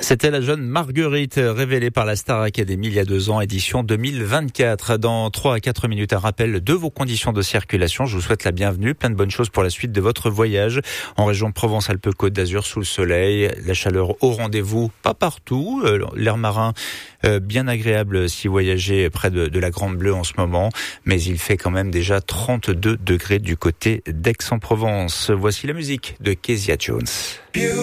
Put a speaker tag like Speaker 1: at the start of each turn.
Speaker 1: C'était la jeune Marguerite, révélée par la Star Academy il y a 2 ans, édition 2024. Dans 3 à 4 minutes, un rappel de vos conditions de circulation. Je vous souhaite la bienvenue, plein de bonnes choses pour la suite de votre voyage. En région Provence-Alpes-Côte d'Azur, sous le soleil, la chaleur au rendez-vous, pas partout. L'air marin, bien agréable si vous voyagez près de la Grande Bleue en ce moment. Mais il fait quand même déjà 32 degrés du côté d'Aix-en-Provence. Voici la musique de Kezia Jones.